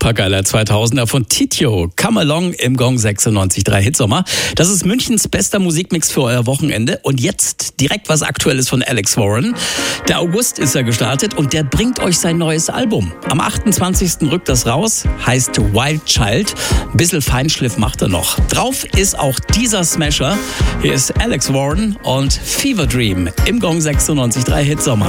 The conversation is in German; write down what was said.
supergeiler 2000er von Titio. Come Along im Gong 96.3 Hitsommer. Das ist Münchens bester Musikmix für euer Wochenende. Und jetzt direkt was Aktuelles von Alex Warren. Der August ist ja gestartet und der bringt euch sein neues Album. Am 28. rückt das raus, heißt Wild Child. Ein bisschen Feinschliff macht er noch. Drauf ist auch dieser Smasher. Hier ist Alex Warren und Fever Dream im Gong 96.3 Hitsommer.